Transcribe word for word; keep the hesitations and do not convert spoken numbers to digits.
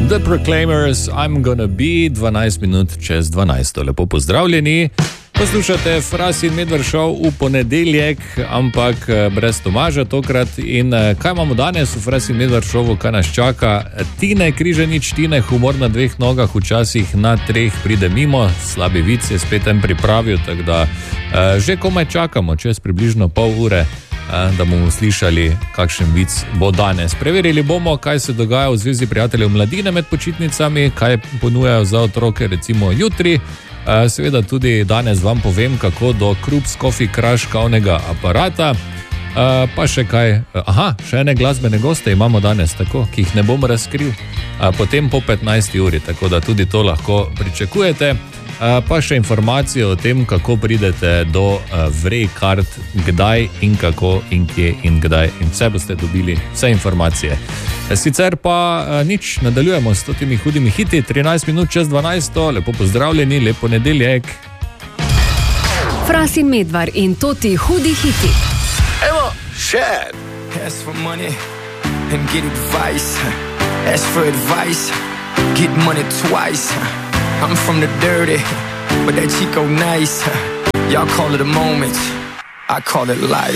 The Proclaimers, I'm gonna be, dvanajst minut čez dvanajst. Lepo pozdravljeni. Poslušate Fras in Medved Show v ponedeljek, ampak brez Tomaža tokrat. In kaj imamo danes v Fras in Medved Showu, kaj nas čaka? Tine Križanič, Tine, humor na dveh nogah, včasih na treh pride mimo. Slabi vic je spet en pripravil, tako da že komaj čakamo, čez približno pol ure, da bomo slišali, kakšen vic bo danes. Preverili bomo, kaj se dogaja v Zvezi prijateljev mladine med počitnicami, kaj ponujajo za otroke recimo jutri. Seveda tudi danes vam povem, kako do Krups Coffee Crush kavnega aparata. Pa še kaj, aha, še ene glasbene goste imamo danes, tako, ki jih ne bom razkril, potem po petnajsti uri, tako da tudi to lahko pričakujete. Pa še informacije o tem, kako pridete do Vrej kart, kdaj in kako in kje in kdaj, in vse boste dobili, vse informacije. Sicer pa nič, nadaljujemo s totimi hudimi hiti, trinajst minut čez dvanajst, lepo pozdravljeni, lep ponedeljek. Fras in Medvard in toti hudi hiti. Evo, še! Ask for money and get advice. Ask for advice, get money twice. I'm from the dirty, but that Chico nice. Y'all call it a moment, I call it life.